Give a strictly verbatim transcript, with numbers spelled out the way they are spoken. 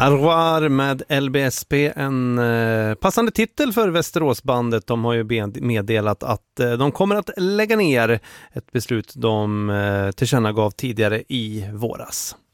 Arroir med L B S P, en eh, passande titel för Västeråsbandet. De har ju meddelat att eh, de kommer att lägga ner, ett beslut de eh, tillkännagav tidigare i våras.